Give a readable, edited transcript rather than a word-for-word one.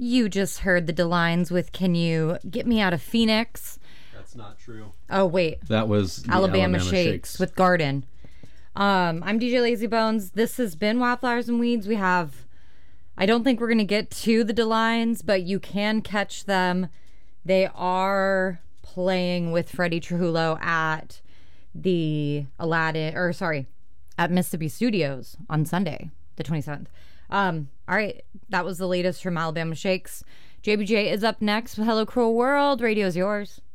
You just heard the DeLines with Can You Get Me Out of Phoenix? That's not true. Oh, wait. That was the Alabama Shakes with Garden. I'm DJ Lazybones. This has been Wildflowers and Weeds. I don't think we're going to get to the DeLines, but you can catch them. They are playing with Freddie Trujillo at at Mississippi Studios on Sunday, the 27th. All right, that was the latest from Alabama Shakes. JBJ is up next with Hello Cruel World. Radio's yours.